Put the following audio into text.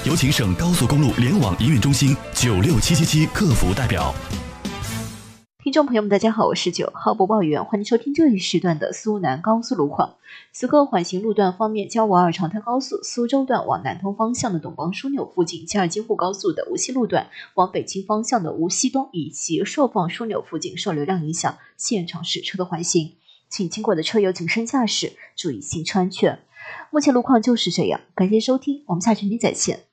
有请省高速公路联网营运中心96777客服代表。 听众朋友们，大家好，我是9号播报员，欢迎收听这一时段的苏南高速路况。此刻缓行路段方面，交往2长滩高速苏州段往南通方向的董邦枢纽附近，加尔京沪高速的无锡路段往北京方向的无锡东以及朔放枢纽附近受流量影响，现场实车的缓行，请经过的车友谨慎驾驶，注意行车安全。目前路况就是这样，感谢收听，我们下期再见。